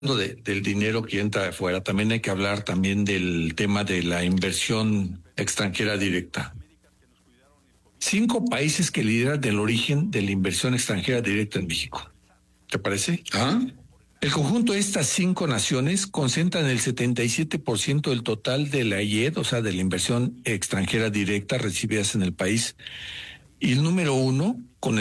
del dinero que entra de afuera, también hay que hablar también del tema de la inversión extranjera directa. 5 países que lideran el origen de la inversión extranjera directa en México. ¿Te parece? ¿Ah? El conjunto de estas 5 naciones concentran el 77% del total de la IED, o sea, de la inversión extranjera directa recibidas en el país. Y el número 1, con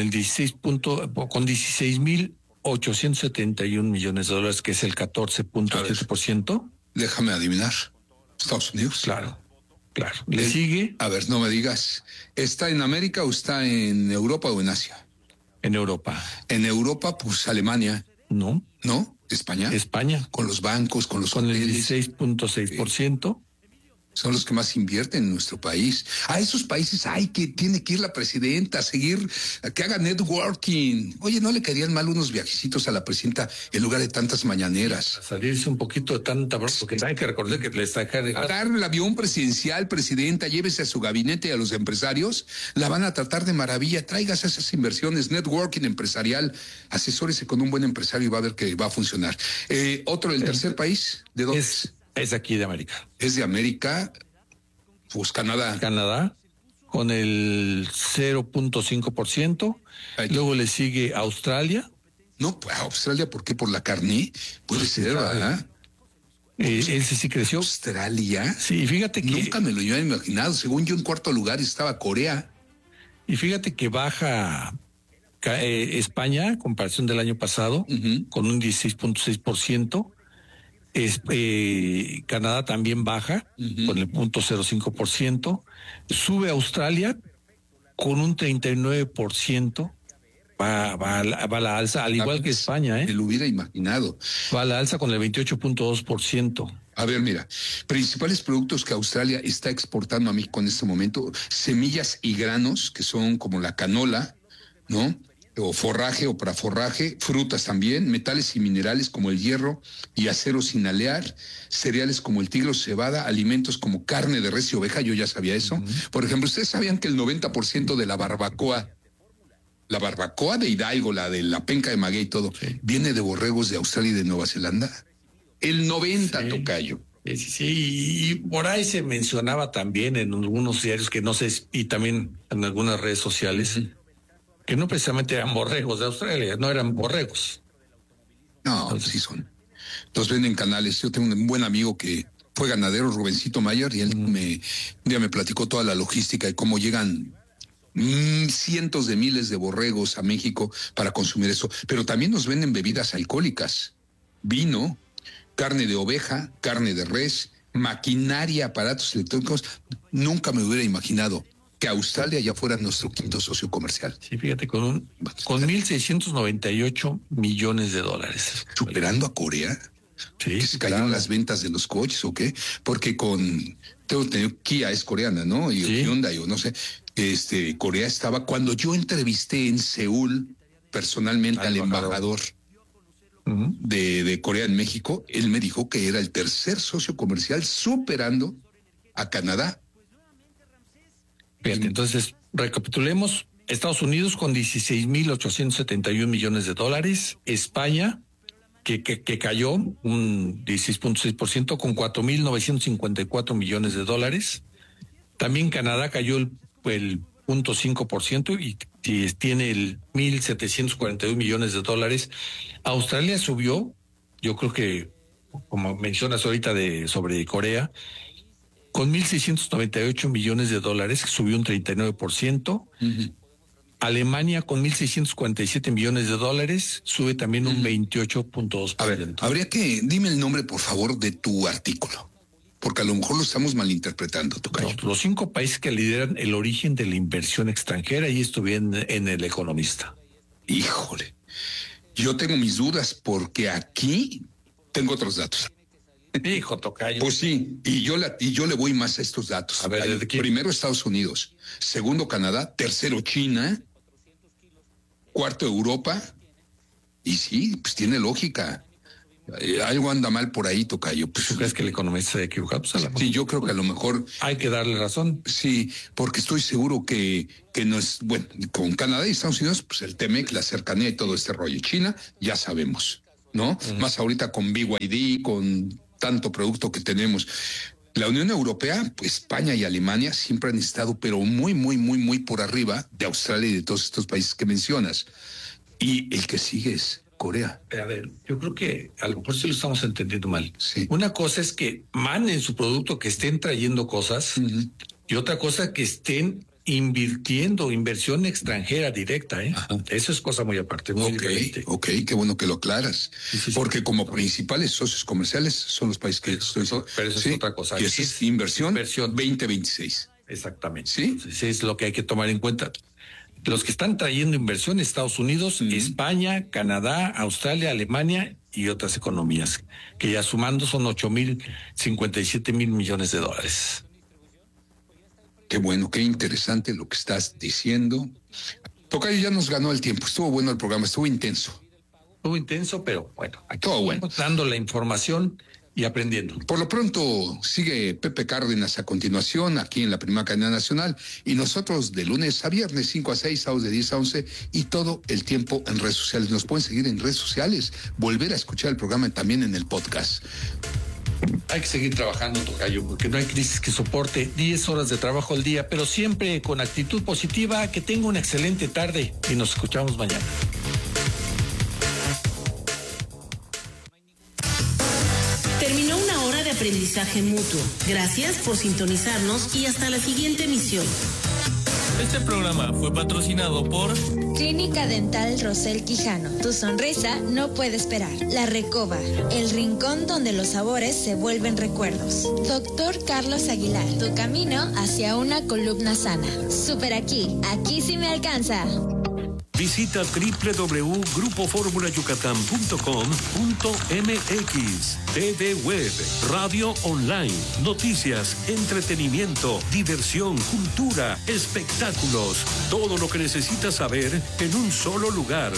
16.871 millones de dólares, que es el 14.7%. Déjame adivinar. Estados Unidos. Claro. Le sigue. A ver, no me digas. ¿Está en América o está en Europa o en Asia? En Europa. En Europa, pues Alemania. No. ¿No? ¿España? España. Con los bancos, con los Con hoteles. el 16.6%. Son los que más invierten en nuestro país. A esos países que tiene que ir la presidenta a seguir, a que haga networking. Oye, ¿no le querían mal unos viajecitos a la presidenta en lugar de tantas mañaneras? A salirse un poquito de tanta broma, porque hay que recordar que le está a dar el avión presidencial, presidenta, llévese a su gabinete y a los empresarios, la van a tratar de maravilla. Tráigase esas inversiones, networking empresarial, asesórese con un buen empresario y va a ver que va a funcionar. El tercer país, ¿de dónde es aquí de América. Es de América, pues Canadá. Canadá, con el 0.5%. Luego le sigue Australia. No, pues Australia, ¿por qué? ¿Por la carne? Puede ser, ¿verdad? Ese sí creció. ¿Australia? Sí, fíjate que... Nunca me lo había imaginado. Según yo, en cuarto lugar estaba Corea. Y fíjate que baja España, a comparación del año pasado, con un 16.6%. Canadá también baja con el 0.05%, sube Australia con un 39%, va a la alza, al igual que España, Me lo hubiera imaginado. Va a la alza con el 28.2%. A ver, mira, principales productos que Australia está exportando a México en este momento: semillas y granos, que son como la canola, ¿no? O forraje o para forraje, frutas también, metales y minerales como el hierro y acero sin alear, cereales como el trigo, cebada, alimentos como carne de res y oveja, yo ya sabía eso. Por ejemplo, ¿ustedes sabían que el 90% de la barbacoa de Hidalgo, la de la penca de maguey y todo, viene de borregos de Australia y de Nueva Zelanda? El 90%, tocayo. Sí, y por ahí se mencionaba también en algunos diarios que no sé, y también en algunas redes sociales, que no precisamente eran borregos de Australia, no eran borregos. No, sí son. Los venden en canales. Yo tengo un buen amigo que fue ganadero, Rubencito Mayer, y él un día me platicó toda la logística y cómo llegan cientos de miles de borregos a México para consumir eso. Pero también nos venden bebidas alcohólicas, vino, carne de oveja, carne de res, maquinaria, aparatos electrónicos. Nunca me hubiera imaginado que Australia ya fuera nuestro quinto socio comercial. Sí, fíjate, con 1.698 millones de dólares. ¿Superando a Corea? Sí, ¿Que se cayeron las ventas de los coches o qué? Porque tengo Kia es coreana, ¿no? Y Hyundai, o no sé. Corea estaba, cuando yo entrevisté en Seúl personalmente al embajador de Corea en México, él me dijo que era el tercer socio comercial, superando a Canadá. Fíjate, entonces, recapitulemos: Estados Unidos con 16.871 millones de dólares, España, que cayó un 16.6% con 4.954 millones de dólares. También Canadá cayó el 0.5% y tiene el 1.741 millones de dólares. Australia subió, yo creo que, como mencionas ahorita sobre Corea, con 1.698 millones de dólares, subió un 39%. Alemania con 1.647 millones de dólares, sube también un 28.2%. A ver, dime el nombre, por favor, de tu artículo, porque a lo mejor lo estamos malinterpretando, tocayo. Los 5 países que lideran el origen de la inversión extranjera, y esto viene en El Economista. Híjole, yo tengo mis dudas porque aquí tengo otros datos. Hijo, tocayo. Pues sí, y yo le voy más a estos datos. A ver, primero Estados Unidos, segundo Canadá, tercero China, cuarto Europa, y sí, pues tiene lógica. Algo anda mal por ahí, tocayo. Pues, ¿tú crees que el economista se ha equivocado? Pues sí, yo creo que a lo mejor hay que darle razón. Sí, porque estoy seguro que no es, bueno, con Canadá y Estados Unidos, pues el TEMEC, la cercanía y todo este rollo. China, ya sabemos. ¿no? Más ahorita con BYD, con tanto producto que tenemos. La Unión Europea, pues España y Alemania siempre han estado, pero muy, muy, muy, muy por arriba de Australia y de todos estos países que mencionas. Y el que sigue es Corea. A ver, yo creo que a lo mejor sí lo estamos entendiendo mal. Sí. Una cosa es que manden su producto, que estén trayendo cosas, y otra cosa que estén invirtiendo, inversión extranjera directa, ¿eh? Ajá. Eso es cosa muy aparte, muy diferente. Ok, qué bueno que lo aclaras. Sí. Porque como principales socios comerciales son los países que estoy diciendo. Pero eso es otra cosa. Y esa es inversión 2026. Exactamente. Sí. Entonces, es lo que hay que tomar en cuenta. Los que están trayendo inversión, Estados Unidos, España, Canadá, Australia, Alemania y otras economías, que ya sumando son 8,057 millones de dólares. Qué bueno, qué interesante lo que estás diciendo. Tocayo, ya nos ganó el tiempo. Estuvo bueno el programa, estuvo intenso. Estuvo intenso, pero bueno, aquí todo bueno. Dando la información y aprendiendo. Por lo pronto sigue Pepe Cárdenas a continuación aquí en la Primera Cadena Nacional y nosotros de lunes a viernes 5 a 6, sábados de 10 a 11 y todo el tiempo en redes sociales. Nos pueden seguir en redes sociales, volver a escuchar el programa también en el podcast. Hay que seguir trabajando, tocayo, porque no hay crisis que soporte 10 horas de trabajo al día, pero siempre con actitud positiva. Que tenga una excelente tarde y nos escuchamos mañana. Terminó una hora de aprendizaje mutuo. Gracias por sintonizarnos y hasta la siguiente emisión. Este programa fue patrocinado por Clínica Dental Rosel Quijano. Tu sonrisa no puede esperar. La Recoba, el rincón donde los sabores se vuelven recuerdos. Doctor Carlos Aguilar, tu camino hacia una columna sana. Super aquí sí me alcanza. Visita www.grupoformulayucatán.com.mx. TV Web, radio online, noticias, entretenimiento, diversión, cultura, espectáculos. Todo lo que necesitas saber en un solo lugar.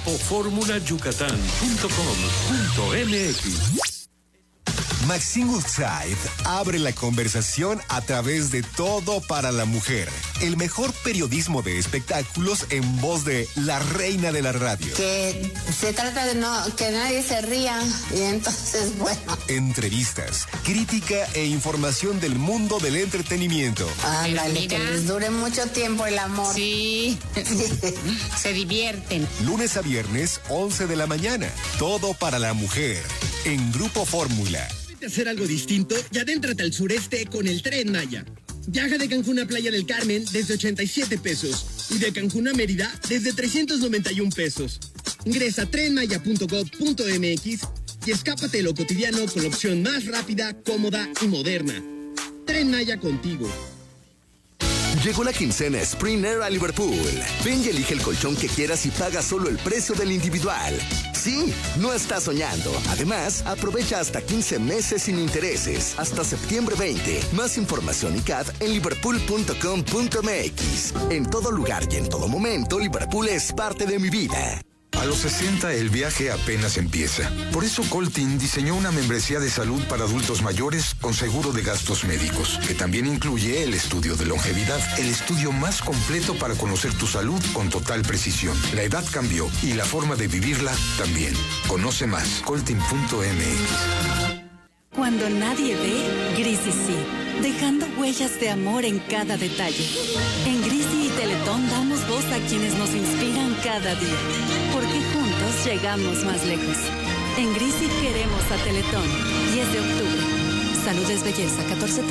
Grupoformulayucatán.com.mx. Maxine Woodside abre la conversación a través de Todo para la Mujer, el mejor periodismo de espectáculos en voz de la reina de la radio. Que se trata de que nadie se ría y entonces, bueno. Entrevistas, crítica e información del mundo del entretenimiento. Ándale, que les dure mucho tiempo el amor. Sí, se divierten. Lunes a viernes, 11 de la mañana. Todo para la Mujer, en Grupo Fórmula. Hacer algo distinto y adéntrate al sureste con el Tren Maya. Viaja de Cancún a Playa del Carmen desde 87 pesos y de Cancún a Mérida desde 391 pesos. Ingresa a trenmaya.gov.mx y escápate de lo cotidiano con la opción más rápida, cómoda y moderna. Tren Maya contigo. Llegó la quincena Spring Air a Liverpool. Ven y elige el colchón que quieras y paga solo el precio del individual. Sí, no estás soñando. Además, aprovecha hasta 15 meses sin intereses, hasta septiembre 20. Más información y CAD en liverpool.com.mx. En todo lugar y en todo momento, Liverpool es parte de mi vida. A los 60 el viaje apenas empieza. Por eso Coltin diseñó una membresía de salud para adultos mayores con seguro de gastos médicos, que también incluye el estudio de longevidad, el estudio más completo para conocer tu salud con total precisión. La edad cambió y la forma de vivirla también. Conoce más, coltin.mx. Cuando nadie ve, Grisi sí, dejando huellas de amor en cada detalle. En Grisi y Teletón damos voz a quienes nos inspiran cada día, porque juntos llegamos más lejos. En Grisi queremos a Teletón, 10 de octubre. Salud es belleza,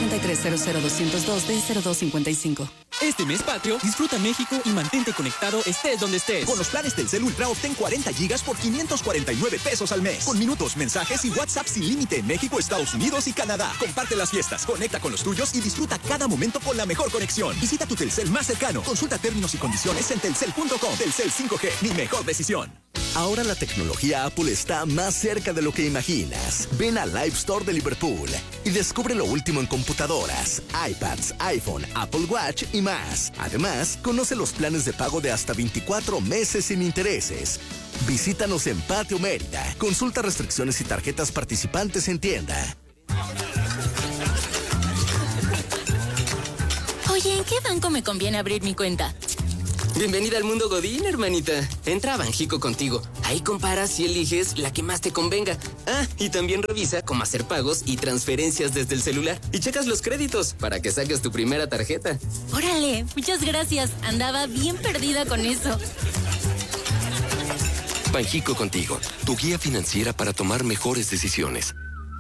1433-00202-D0255. Este mes patrio, disfruta México y mantente conectado estés donde estés. Con los planes Telcel Ultra obtén 40 gigas por 549 pesos al mes. Con minutos, mensajes y WhatsApp sin límite en México, Estados Unidos y Canadá. Comparte las fiestas, conecta con los tuyos y disfruta cada momento con la mejor conexión. Visita tu Telcel más cercano. Consulta términos y condiciones en telcel.com. Telcel 5G, mi mejor decisión. Ahora la tecnología Apple está más cerca de lo que imaginas. Ven al Live Store de Liverpool y descubre lo último en computadoras, iPads, iPhone, Apple Watch y más. Además, conoce los planes de pago de hasta 24 meses sin intereses. Visítanos en Patio Mérida. Consulta restricciones y tarjetas participantes en tienda. Oye, ¿en qué banco me conviene abrir mi cuenta? Bienvenida al mundo Godín, hermanita. Entra a Banjico contigo. Ahí comparas y eliges la que más te convenga. Ah, y también revisa cómo hacer pagos y transferencias desde el celular. Y checas los créditos para que saques tu primera tarjeta. Órale, muchas gracias. Andaba bien perdida con eso. Banjico contigo, tu guía financiera para tomar mejores decisiones.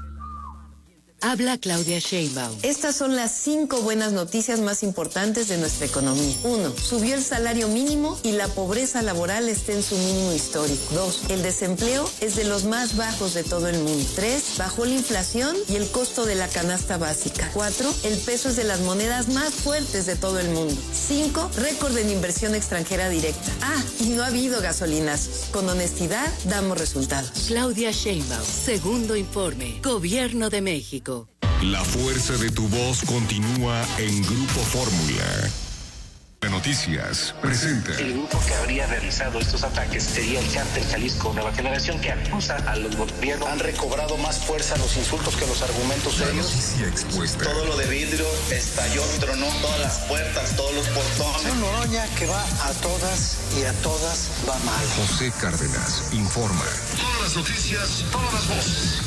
Habla Claudia Sheinbaum. Estas son las 5 buenas noticias más importantes de nuestra economía. 1. Subió el salario mínimo y la pobreza laboral está en su mínimo histórico. 2. El desempleo es de los más bajos de todo el mundo. 3. Bajó la inflación y el costo de la canasta básica. 4. El peso es de las monedas más fuertes de todo el mundo. 5. Récord en inversión extranjera directa. Ah, y no ha habido gasolinazos. Con honestidad damos resultados. Claudia Sheinbaum. Segundo informe. Gobierno de México. La fuerza de tu voz continúa en Grupo Fórmula. De Noticias presenta. El grupo que habría realizado estos ataques sería el Cártel Jalisco Nueva Generación, que acusa a los gobiernos. Han recobrado más fuerza los insultos que los argumentos serios. Noticia expuesta. Todo lo de vidrio estalló, tronó todas las puertas, todos los portones. Un Noroña que va a todas y a todas va mal. José Cárdenas informa. Todas las noticias, todas las voces.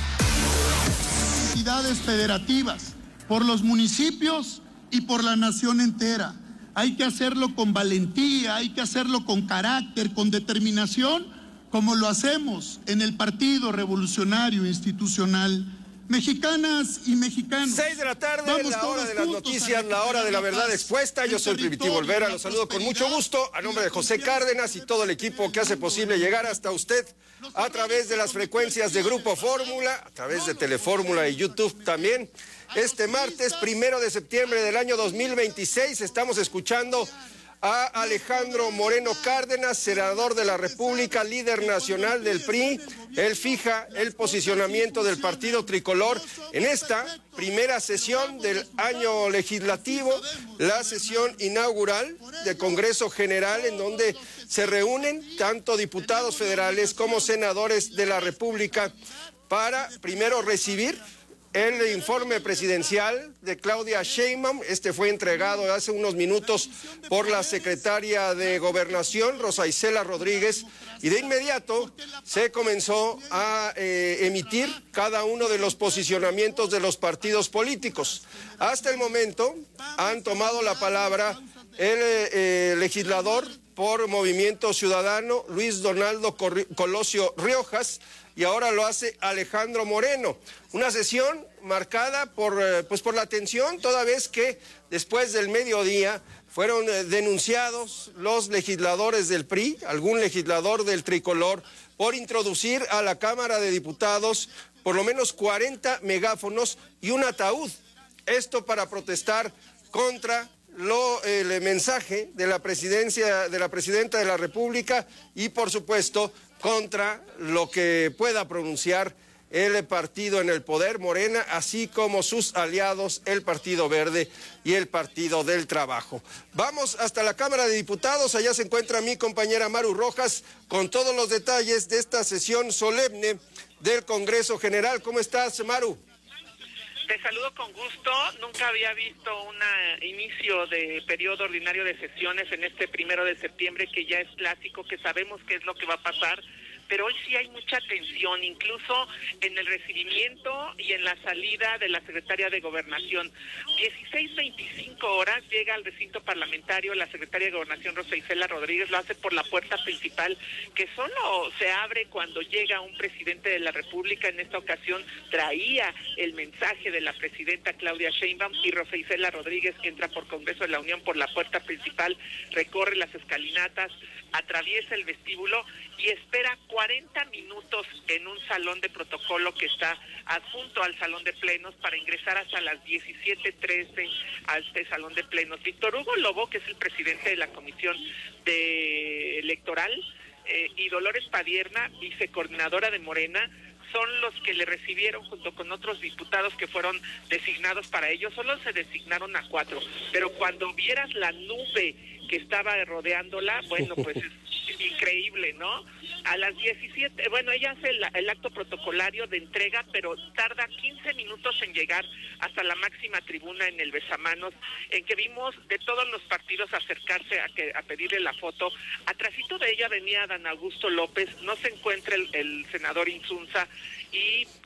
Entidades federativas, por los municipios y por la nación entera. Hay que hacerlo con valentía, hay que hacerlo con carácter, con determinación, como lo hacemos en el Partido Revolucionario Institucional. Mexicanas y mexicanos. 6 de la tarde, la hora de las noticias, la hora de la verdad expuesta. Yo soy Primitivo Olvera, los saludo con mucho gusto a nombre de José Cárdenas y todo el equipo que hace posible llegar hasta usted a través de las frecuencias de Grupo Fórmula, a través de Telefórmula y YouTube también. Este martes 1 de septiembre del año 2026 estamos escuchando a Alejandro Moreno Cárdenas, senador de la República, líder nacional del PRI. Él fija el posicionamiento del partido tricolor en esta primera sesión del año legislativo, la sesión inaugural del Congreso General, en donde se reúnen tanto diputados federales como senadores de la República para primero recibir el informe presidencial de Claudia Sheinbaum. Este fue entregado hace unos minutos por la secretaria de Gobernación, Rosa Isela Rodríguez, y de inmediato se comenzó a emitir cada uno de los posicionamientos de los partidos políticos. Hasta el momento han tomado la palabra el legislador por Movimiento Ciudadano, Luis Donaldo Colosio Riojas, y ahora lo hace Alejandro Moreno. Una sesión marcada por la tensión, toda vez que después del mediodía fueron denunciados los legisladores del PRI, algún legislador del tricolor, por introducir a la Cámara de Diputados por lo menos 40 megáfonos y un ataúd. Esto para protestar contra el mensaje de la presidenta de la República y, por supuesto, contra lo que pueda pronunciar el partido en el poder, Morena, así como sus aliados, el Partido Verde y el Partido del Trabajo. Vamos hasta la Cámara de Diputados, allá se encuentra mi compañera Maru Rojas con todos los detalles de esta sesión solemne del Congreso General. ¿Cómo estás, Maru? Te saludo con gusto. Nunca había visto un inicio de periodo ordinario de sesiones en este 1 de septiembre, que ya es clásico, que sabemos qué es lo que va a pasar, pero hoy sí hay mucha tensión, incluso en el recibimiento y en la salida de la secretaria de Gobernación. 16:25 horas llega al recinto parlamentario la secretaria de Gobernación, Rosa Isela Rodríguez, lo hace por la puerta principal, que solo se abre cuando llega un presidente de la República. En esta ocasión traía el mensaje de la presidenta Claudia Sheinbaum, y Rosa Isela Rodríguez entra por Congreso de la Unión por la puerta principal, recorre las escalinatas, atraviesa el vestíbulo y espera 40 minutos en un salón de protocolo que está adjunto al salón de plenos para ingresar hasta las 17:13 a este salón de plenos. Víctor Hugo Lobo, que es el presidente de la Comisión Electoral, y Dolores Padierna, vicecoordinadora de Morena, son los que le recibieron junto con otros diputados que fueron designados para ello. Solo se designaron a 4, pero cuando vieras la nube que estaba rodeándola, bueno, pues increíble, ¿no? A las 17, bueno, ella hace el acto protocolario de entrega, pero tarda 15 minutos en llegar hasta la máxima tribuna en el besamanos, en que vimos de todos los partidos acercarse a pedirle la foto. Atrásito de ella venía Dan Augusto López, no se encuentra el senador Insunza, y